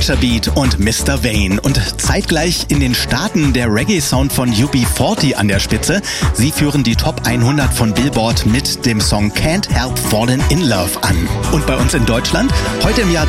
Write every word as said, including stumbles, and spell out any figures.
Signature Beat und Mister Vane. Und zeitgleich in den Staaten der Reggae-Sound von U B vierzig an der Spitze. Sie führen die Top hundert von Billboard mit dem Song Can't Help Falling in Love an. Und bei uns in Deutschland, heute im Jahr